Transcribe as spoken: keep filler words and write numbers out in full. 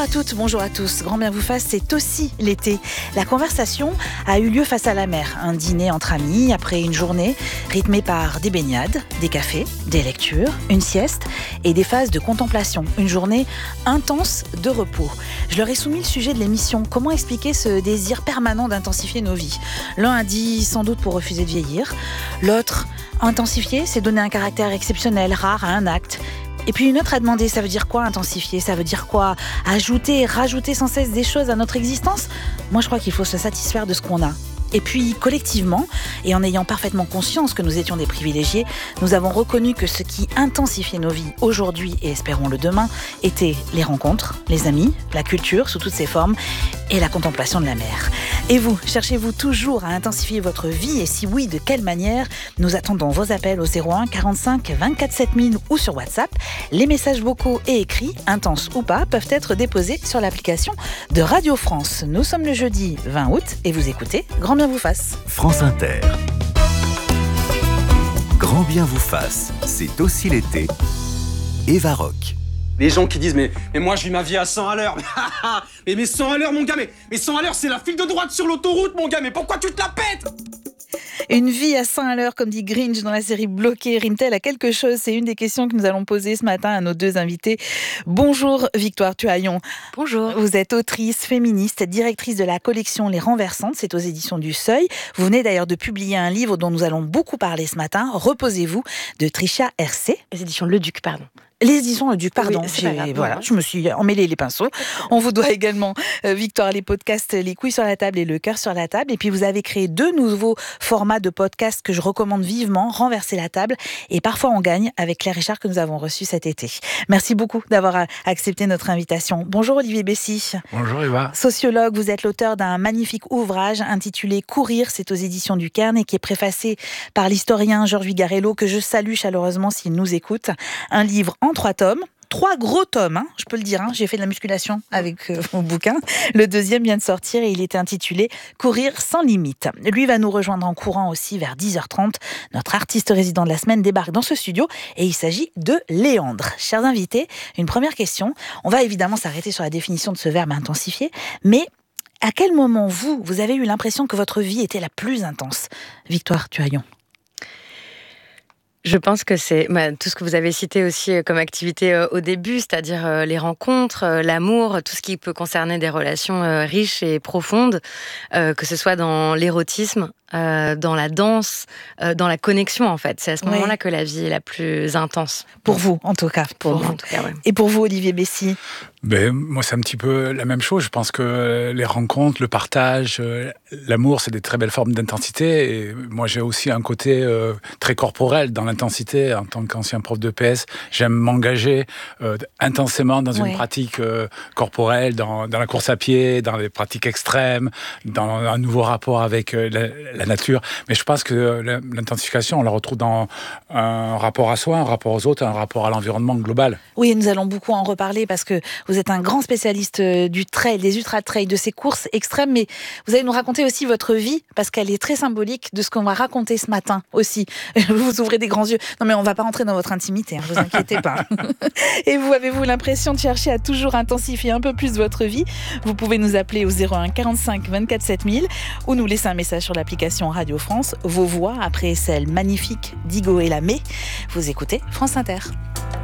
à toutes, bonjour à tous. Grand bien vous fasse, c'est aussi l'été. La conversation a eu lieu face à la mer. Un dîner entre amis après une journée rythmée par des baignades, des cafés, des lectures, une sieste et des phases de contemplation. Une journée intense de repos. Je leur ai soumis le sujet de l'émission. Comment expliquer ce désir permanent d'intensifier nos vies ? L'un a dit sans doute pour refuser de vieillir. L'autre, intensifier, c'est donner un caractère exceptionnel, rare à un acte. Et puis une autre a demandé, ça veut dire quoi intensifier ? Ça veut dire quoi ? Ajouter et rajouter sans cesse des choses à notre existence ? Moi je crois qu'il faut se satisfaire de ce qu'on a. Et puis, collectivement, et en ayant parfaitement conscience que nous étions des privilégiés, nous avons reconnu que ce qui intensifiait nos vies aujourd'hui, et espérons-le demain, étaient les rencontres, les amis, la culture sous toutes ses formes, et la contemplation de la mer. Et vous, cherchez-vous toujours à intensifier votre vie, et si oui, de quelle manière ? Nous attendons vos appels au zéro un quarante-cinq vingt-quatre sept mille ou sur WhatsApp. Les messages vocaux et écrits, intenses ou pas, peuvent être déposés sur l'application de Radio France. Nous sommes le jeudi vingt août, et vous écoutez Grand bien vous fasse. France Inter. Grand bien vous fasse, c'est aussi l'été. Eva Rock. Les gens qui disent mais, mais moi je vis ma vie à cent à l'heure. mais, mais cent à l'heure mon gars, mais, mais cent à l'heure c'est la file de droite sur l'autoroute mon gars, mais pourquoi tu te la pètes ? Une vie à cent à l'heure, comme dit Grinch dans la série Bloqué, rime-t-elle à quelque chose ? C'est une des questions que nous allons poser ce matin à nos deux invités. Bonjour Victoire Tuhaillon. Bonjour. Vous êtes autrice, féministe, directrice de la collection Les Renversantes, c'est aux éditions du Seuil. Vous venez d'ailleurs de publier un livre dont nous allons beaucoup parler ce matin, Reposez-vous, de Trisha Hercé. Les éditions Le Duc, pardon. Les éditions Le Duc, pardon. Oui, c'est pas grave, voilà, voilà. je me suis emmêlé les pinceaux. On vous doit également, euh, Victoire, les podcasts Les couilles sur la table et Le cœur sur la table. Et puis vous avez créé deux nouveaux formats de podcasts que je recommande vivement, Renverser la table et Parfois on gagne, avec Claire Richard que nous avons reçu cet été. Merci beaucoup d'avoir accepté notre invitation. Bonjour Olivier Bessy. Bonjour Eva. Sociologue, vous êtes l'auteur d'un magnifique ouvrage intitulé Courir, c'est aux éditions du Cairn et qui est préfacé par l'historien Georges Vigarello, que je salue chaleureusement s'il nous écoute. Un livre en trois tomes. Trois gros tomes, hein, je peux le dire, hein, j'ai fait de la musculation avec euh, mon bouquin. Le deuxième vient de sortir et il est intitulé « Courir sans limite ». Lui va nous rejoindre en courant aussi vers dix heures trente. Notre artiste résident de la semaine débarque dans ce studio et il s'agit de Léandre. Chers invités, une première question. On va évidemment s'arrêter sur la définition de ce verbe intensifier, mais à quel moment, vous, vous avez eu l'impression que votre vie était la plus intense ? Victoire Tuhaillon. Je pense que c'est bah, tout ce que vous avez cité aussi euh, comme activité euh, au début, c'est-à-dire euh, les rencontres, euh, l'amour, tout ce qui peut concerner des relations euh, riches et profondes, euh, que ce soit dans l'érotisme, euh, dans la danse, euh, dans la connexion en fait. C'est à ce Oui. moment-là que la vie est la plus intense. Pour vous, en tout cas. Pour Pour moi vous. en tout cas, ouais. Et pour vous, Olivier Bessy ? Ben, moi, c'est un petit peu la même chose. Je pense que les rencontres, le partage, euh, l'amour, c'est des très belles formes d'intensité. Et moi, j'ai aussi un côté euh, très corporel dans l'intensité. En tant qu'ancien prof de P S, j'aime m'engager euh, intensément dans une Oui. pratique euh, corporelle, dans, dans la course à pied, dans les pratiques extrêmes, dans un nouveau rapport avec euh, la, la nature. Mais je pense que euh, l'intensification, on la retrouve dans un rapport à soi, un rapport aux autres, un rapport à l'environnement global. Oui, nous allons beaucoup en reparler parce que vous êtes un grand spécialiste du trail, des ultra-trail, de ces courses extrêmes, mais vous allez nous raconter aussi votre vie parce qu'elle est très symbolique de ce qu'on va raconter ce matin aussi. Vous ouvrez des grands yeux. Non mais on va pas rentrer dans votre intimité, hein, vous inquiétez pas. Et vous, avez-vous l'impression de chercher à toujours intensifier un peu plus votre vie ? Vous pouvez nous appeler au zéro un quarante-cinq vingt-quatre sept mille ou nous laisser un message sur l'application Radio France. Vos voix après celles magnifiques d'Igo et Lamé. Vous écoutez France Inter.